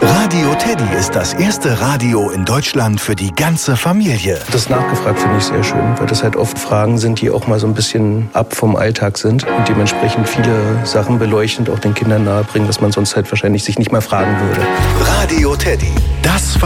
Radio Teddy ist das erste Radio in Deutschland für die ganze Familie. Das nachgefragt finde ich sehr schön, weil das halt oft Fragen sind, die auch mal so ein bisschen ab vom Alltag sind und dementsprechend viele Sachen beleuchtend auch den Kindern nahebringen, was man sonst halt wahrscheinlich sich nicht mal fragen würde. Radio Teddy, das